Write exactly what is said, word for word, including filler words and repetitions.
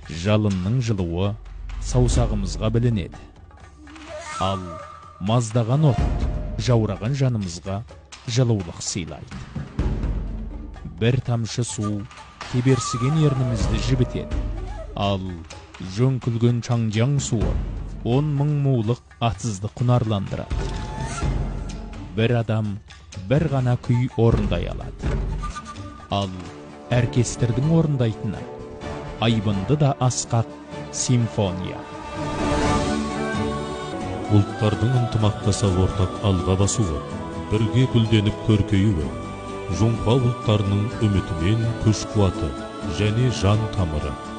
жалынның жылуы саусағымызға білінеді. Ал маздаған от жаураған жанымызға жылулық сыйлайды. Бір тамшы су кеберсіген ернімізді жібітеді. Ал жөңкілген чаңжаң суы он мың мулық атсызды құнарландырады. Бір адам бір ғана күй орындай алады. Ал оркестрдің орындайтыны айбынды да асқақ симфония. Ұлттардың ынтымақтаса ортақ алға басуы, бірге гүлденіп көркеюі, жоңға ұлттарының үміті мен күш қуаты және жан тамыры.